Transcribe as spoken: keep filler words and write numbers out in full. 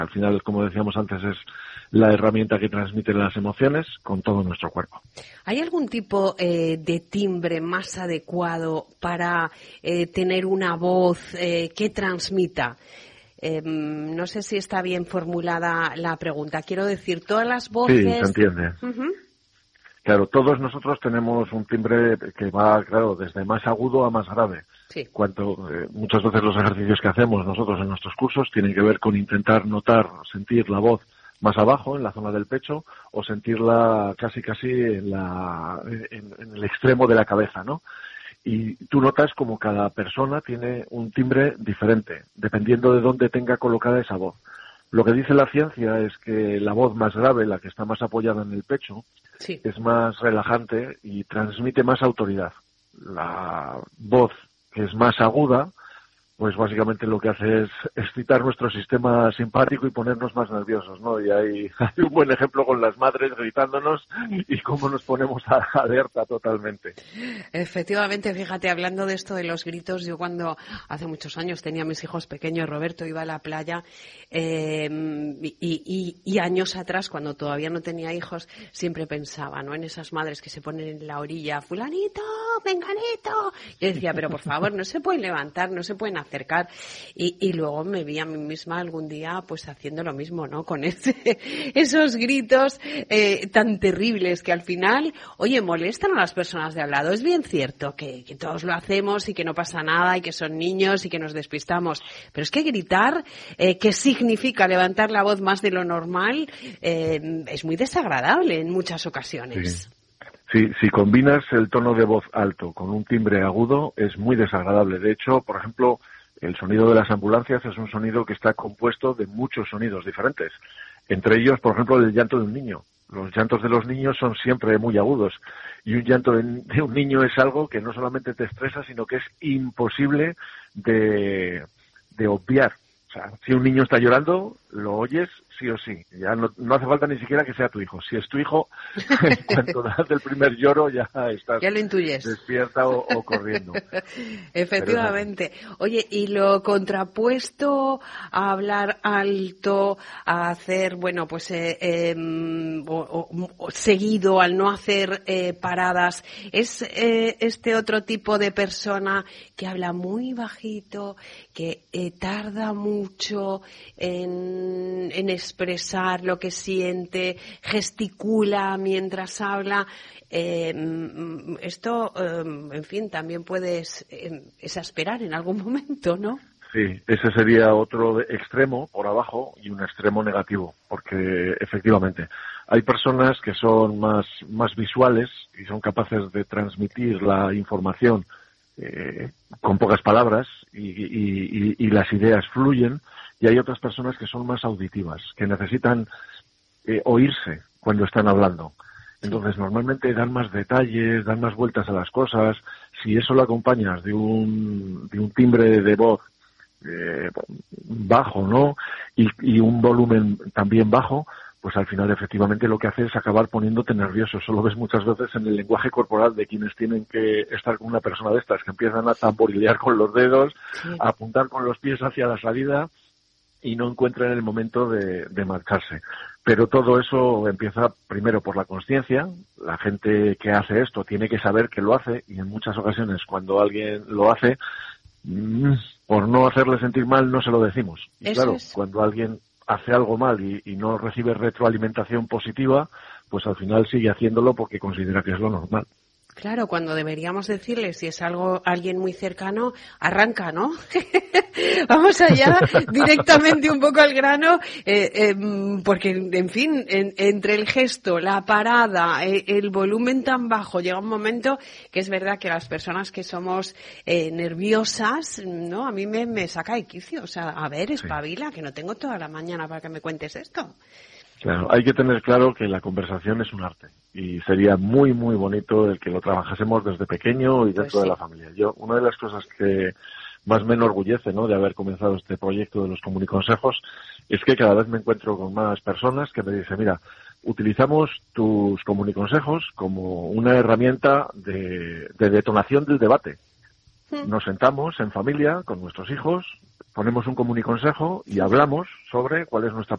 Al final, como decíamos antes, es la herramienta que transmite las emociones con todo nuestro cuerpo. ¿Hay algún tipo eh, de timbre más adecuado para eh, tener una voz eh, que transmita? Eh, no sé si está bien formulada la pregunta. Quiero decir, todas las voces... Sí, se entiende. Uh-huh. Claro, todos nosotros tenemos un timbre que va, claro, desde más agudo a más grave. Sí. Cuanto, eh, muchas veces los ejercicios que hacemos nosotros en nuestros cursos tienen que ver con intentar notar, sentir la voz más abajo, en la zona del pecho, o sentirla casi casi en, la, en, en el extremo de la cabeza, ¿no? Y tú notas como cada persona tiene un timbre diferente, dependiendo de dónde tenga colocada esa voz. Lo que dice la ciencia es que la voz más grave, la que está más apoyada en el pecho, sí. es más relajante y transmite más autoridad. La voz que es más aguda, pues básicamente lo que hace es excitar nuestro sistema simpático y ponernos más nerviosos, ¿no? Y hay, hay un buen ejemplo con las madres gritándonos y cómo nos ponemos a, alerta totalmente. Efectivamente, fíjate, hablando de esto de los gritos, yo cuando hace muchos años tenía a mis hijos pequeños, Roberto iba a la playa eh, y, y, y años atrás, cuando todavía no tenía hijos, siempre pensaba, ¿no?, en esas madres que se ponen en la orilla, fulanito, menganito. Yo decía, pero por favor, no se pueden levantar, no se pueden acercar. Y, y luego me vi a mí misma algún día pues haciendo lo mismo, ¿no? Con ese, esos gritos eh, tan terribles que al final, oye, molestan a las personas de al lado. Es bien cierto que, que todos lo hacemos y que no pasa nada y que son niños y que nos despistamos. Pero es que gritar, eh, que significa levantar la voz más de lo normal, eh, es muy desagradable en muchas ocasiones. Sí. Sí, si combinas el tono de voz alto con un timbre agudo, es muy desagradable. De hecho, por ejemplo, el sonido de las ambulancias es un sonido que está compuesto de muchos sonidos diferentes. Entre ellos, por ejemplo, el llanto de un niño. Los llantos de los niños son siempre muy agudos. Y un llanto de, de un niño es algo que no solamente te estresa, sino que es imposible de, de obviar. O sea, si un niño está llorando, lo oyes sí o sí. Ya no, no hace falta ni siquiera que sea tu hijo. Si es tu hijo, en cuanto das el primer lloro, ya estás ya lo intuyes. despierta o, o corriendo. Efectivamente. Oye, y lo contrapuesto a hablar alto, a hacer, bueno, pues eh, eh, o, o, seguido, al no hacer eh, paradas, es eh, este otro tipo de persona que habla muy bajito, que eh, tarda mucho en, en expresar lo que siente, gesticula mientras habla. Eh, esto, eh, en fin, también puedes eh, exasperar en algún momento, ¿no? Sí, ese sería otro extremo por abajo y un extremo negativo, porque efectivamente hay personas que son más, más visuales y son capaces de transmitir la información eh, con pocas palabras y, y, y, y las ideas fluyen, y hay otras personas que son más auditivas, que necesitan eh, oírse cuando están hablando. Entonces, normalmente dan más detalles, dan más vueltas a las cosas. Si eso lo acompañas de un, de un timbre de voz eh, bajo, ¿no?, y, y un volumen también bajo, pues al final efectivamente lo que hace es acabar poniéndote nervioso. Eso lo ves muchas veces en el lenguaje corporal de quienes tienen que estar con una persona de estas, que empiezan a tamborilear con los dedos, sí, a apuntar con los pies hacia la salida y no encuentran el momento de, de marcharse. Pero todo eso empieza primero por la consciencia. La gente que hace esto tiene que saber que lo hace, y en muchas ocasiones cuando alguien lo hace, mmm, por no hacerle sentir mal no se lo decimos. Y eso claro, es. Cuando alguien hace algo mal y, y no recibe retroalimentación positiva, pues al final sigue haciéndolo porque considera que es lo normal. Claro, cuando deberíamos decirle, si es algo alguien muy cercano, arranca, ¿no? Vamos allá, directamente un poco al grano, eh, eh, porque, en fin, en, entre el gesto, la parada, eh, el volumen tan bajo, llega un momento que es verdad que las personas que somos eh, nerviosas, ¿no?, a mí me, me saca de quicio. O sea, a ver, espabila, sí, que no tengo toda la mañana para que me cuentes esto. Claro, hay que tener claro que la conversación es un arte y sería muy, muy bonito el que lo trabajásemos desde pequeño y dentro pues sí. de la familia. Yo, una de las cosas que más me enorgullece, ¿no?, de haber comenzado este proyecto de los comuniconsejos es que cada vez me encuentro con más personas que me dicen, mira, utilizamos tus comuniconsejos como una herramienta de, de detonación del debate. nos sentamos en familia con nuestros hijos, ponemos un común y consejo y hablamos sobre cuál es nuestra